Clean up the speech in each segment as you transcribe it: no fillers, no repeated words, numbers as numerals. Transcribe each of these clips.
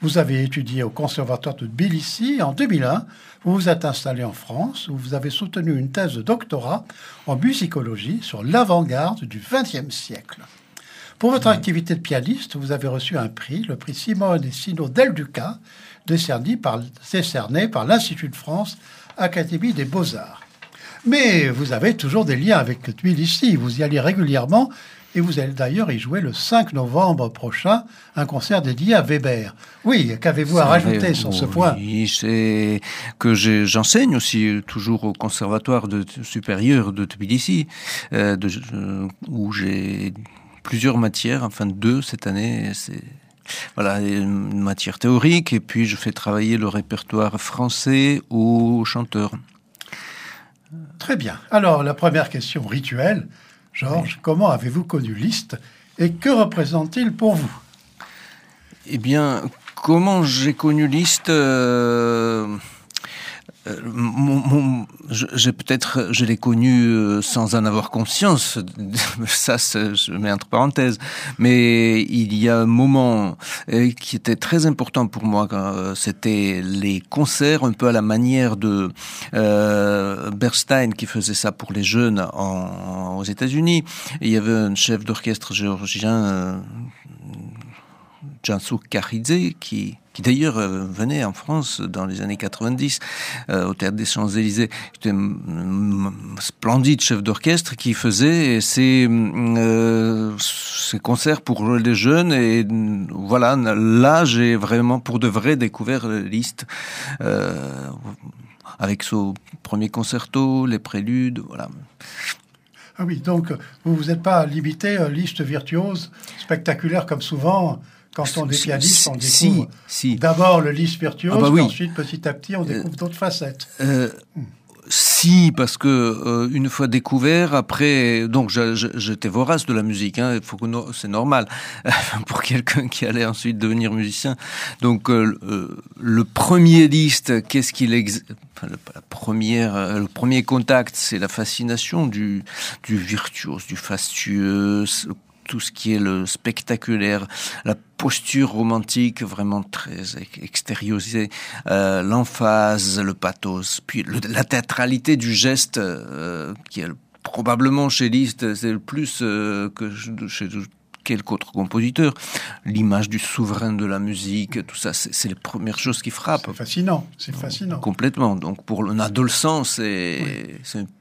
Vous avez étudié au Conservatoire de Tbilissi. En 2001, vous vous êtes installé en France, où vous avez soutenu une thèse de doctorat en musicologie sur l'avant-garde du XXe siècle. Pour votre activité de pianiste, vous avez reçu un prix, le prix Simone et Sino Del Duca, décerné par l'Institut de France, Académie des Beaux-Arts. Mais vous avez toujours des liens avec Tbilissi, vous y allez régulièrement, et vous allez d'ailleurs y jouer le 5 novembre prochain, un concert dédié à Weber. Oui, qu'avez-vous à rajouter sur ce point? Oui, c'est que j'enseigne aussi toujours au Conservatoire supérieur de Tbilissi, où j'ai plusieurs matières, enfin 2 cette année. Voilà, une matière théorique, et puis je fais travailler le répertoire français aux chanteurs. Très bien. Alors, la première question rituelle. Georges, comment avez-vous connu Liszt et que représente-t-il pour vous? Eh bien, comment j'ai connu Liszt je l'ai connu sans en avoir conscience. Ça, je mets entre parenthèses. Mais il y a un moment qui était très important pour moi. C'était les concerts, un peu à la manière de Bernstein qui faisait ça pour les jeunes aux États-Unis. Et il y avait un chef d'orchestre géorgien, Jansu Karidze, qui d'ailleurs venait en France dans les années 90 au Théâtre des Champs-Élysées. C'était un splendide chef d'orchestre qui faisait ces concerts pour les jeunes. Et voilà, là j'ai vraiment pour de vrai découvert Liszt avec son premier concerto, les préludes, voilà. Ah oui, donc vous vous êtes pas limité Liszt virtuose, spectaculaire comme souvent. Quand on est pianiste, on découvre d'abord le Liszt virtuose, puis ensuite, petit à petit, on découvre d'autres facettes. Si, parce que une fois découvert, après, donc j'étais vorace de la musique, hein, c'est normal pour quelqu'un qui allait ensuite devenir musicien. Donc le premier Liszt, le premier contact, c'est la fascination du virtuose, du fastueux, tout ce qui est le spectaculaire, la posture romantique vraiment très extériorisée, l'emphase, le pathos, puis la théâtralité du geste qui est probablement chez Liszt, c'est le plus que chez quelque autre compositeur. L'image du souverain de la musique, tout ça, c'est les premières choses qui frappent. C'est fascinant. Complètement. Donc pour un adolescent, c'est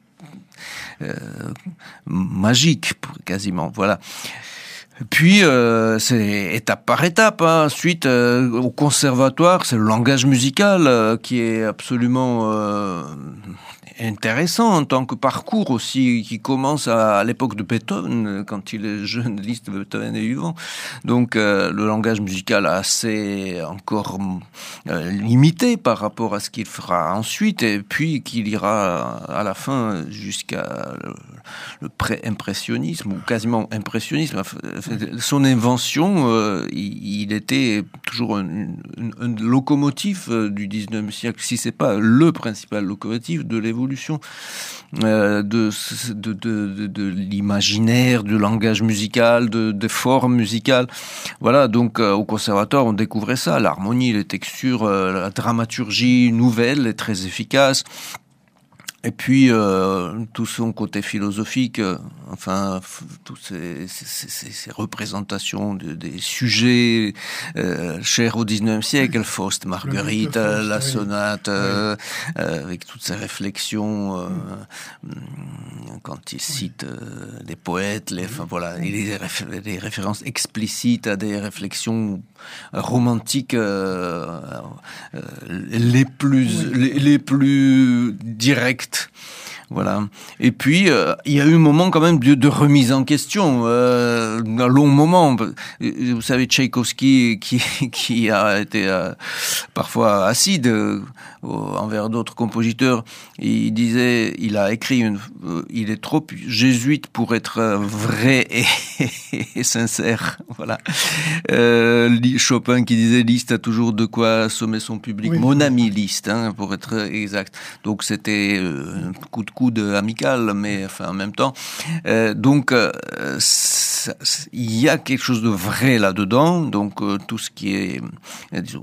magique, quasiment. Voilà. Puis c'est étape par étape. Hein. Ensuite, au conservatoire, c'est le langage musical qui est absolument intéressant en tant que parcours aussi, qui commence à l'époque de Beethoven, quand il est jeune, Liszt, Beethoven est vivant. Donc le langage musical assez encore limité par rapport à ce qu'il fera ensuite, et puis qu'il ira à la fin jusqu'à le pré-impressionnisme, ou quasiment impressionnisme. Son invention, il était toujours une locomotive du 19e siècle, si c'est pas le principal locomotive de l'évolution de l'imaginaire, du langage musical, des formes musicales. Voilà, donc au conservatoire, on découvrait ça, l'harmonie, les textures, la dramaturgie nouvelle et très efficace. Et puis tout son côté philosophique, enfin toutes ces représentations des sujets chers au XIXe siècle, Faust, Marguerite, la sonate, avec toutes ces réflexions quand il cite des poètes, voilà, il a des références explicites à des réflexions romantiques les plus directes. Voilà. Et puis il y a eu un moment quand même de remise en question, un long moment. Vous savez, Tchaïkovski qui a été parfois acide envers d'autres compositeurs. Il disait, il a écrit il est trop jésuite pour être vrai et sincère. Voilà. Chopin qui disait Liszt a toujours de quoi assommer son public. Oui, mon ami Liszt, hein, pour être exact. Donc c'était un coup de coude amical, mais enfin en même temps. Donc il y a quelque chose de vrai là-dedans. Donc tout ce qui est